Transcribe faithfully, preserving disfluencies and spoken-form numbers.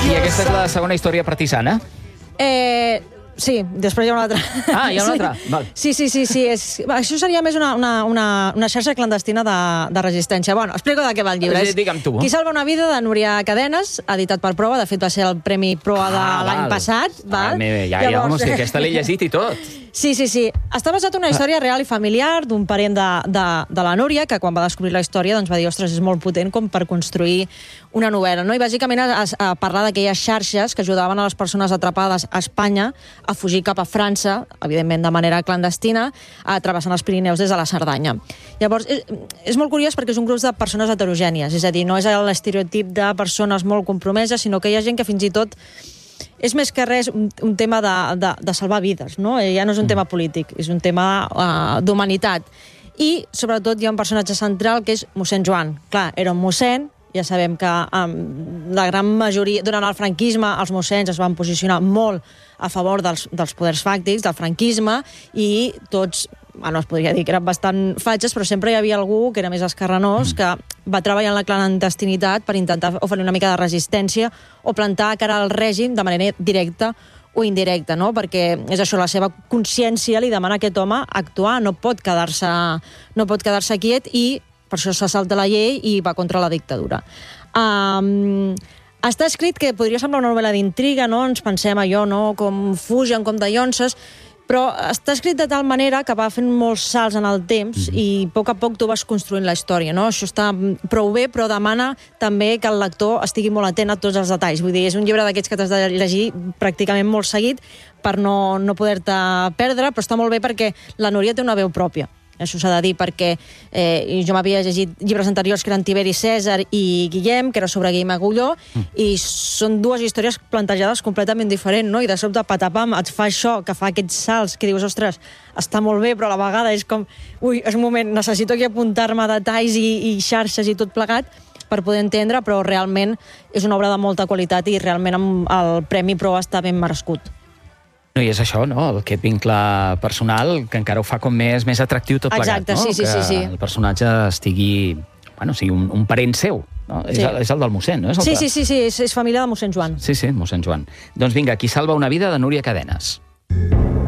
I aquesta és la segona història partisana? Eh... Sí, després hi ha una altra. Ah, hi ha una altra? Sí, Val. sí, sí. sí, sí. És... Això seria més una, una, una, una xarxa clandestina de, de resistència. Bueno, explico de què va el llibre. Sí, digue'm tu. Qui salva una vida, de Núria Cadenes, editat per Proa. De fet, va ser el Premi Proa de Ah, l'any val. passat. Ah, Val? bé, bé, ja, ja, Llavors... home, sí, aquesta l'he llegit i tot. Sí, sí, sí. Està basat en una història real i familiar d'un parent de, de, de la Núria, que quan va descobrir la història doncs va dir, ostres, és molt potent com per construir una novel·la. No? I bàsicament a, a parlar d'aquelles xarxes que ajudaven a les persones atrapades a Espanya a fugir cap a França, evidentment de manera clandestina, a travessant els Pirineus des de la Cerdanya. Llavors, és, és molt curiós perquè és un grup de persones heterogènies, és a dir, no és l'estereotip de persones molt compromeses, sinó que hi ha gent que fins i tot és més que res un, un tema de, de, de salvar vides, no? Ja no és un tema polític, és un tema uh, d'humanitat. I, sobretot, hi ha un personatge central que és mossèn Joan. Clar, era un mossèn, ja sabem que um, la gran majoria, durant el franquisme, els mossens es van posicionar molt a favor dels, dels poders fàctics, del franquisme, i tots, bueno, es podria dir que eren bastant fatxes, però sempre hi havia algú que era més escarranós, que va treballar en la clandestinitat per intentar oferir una mica de resistència o plantar cara al règim de manera directa o indirecta, no? Perquè és això, la seva consciència li demana a aquest home actuar, no pot quedar-se no pot quedar-se quiet, i per això se salta la llei i va contra la dictadura. Um, està escrit que podria semblar una novel·la d'intriga, no? Ens pensem allò, no? Com fugen, com de llonces, però està escrit de tal manera que va fent molts salts en el temps i a poc a poc tu vas construint la història, no? Això està prou bé, però demana també que el lector estigui molt atent a tots els detalls. Vull dir, és un llibre d'aquests que t'has de llegir pràcticament molt seguit per no, no poder-te perdre, però està molt bé perquè la Núria té una veu pròpia. Això s'ha de dir perquè eh, jo m'havia llegit llibres anteriors que eren Tiberi Cèsar i Guillem, que era sobre Guillem Agulló, mm. i són dues històries plantejades completament diferents, no? I de sobte, patapam, et fa això, que fa aquests salts, que dius, ostres, està molt bé, però a la vegada és com, ui, és un moment, necessito aquí apuntar-me detalls i, i xarxes i tot plegat per poder entendre, però realment és una obra de molta qualitat i realment amb el Premi Proa està ben merescut. No, i és això, no? Aquest vincle personal que encara ho fa com més, més atractiu tot plegat, Exacte, no? sí, sí, que sí, sí. el personatge estigui, bueno, sigui un, un parent seu, no? Sí. És, el, és el del mossèn, no? És el sí, que... sí, sí, sí, és, és família de mossèn Joan. Sí, sí, mossèn Joan. Doncs vinga, Qui salva una vida, de Núria Cadenes.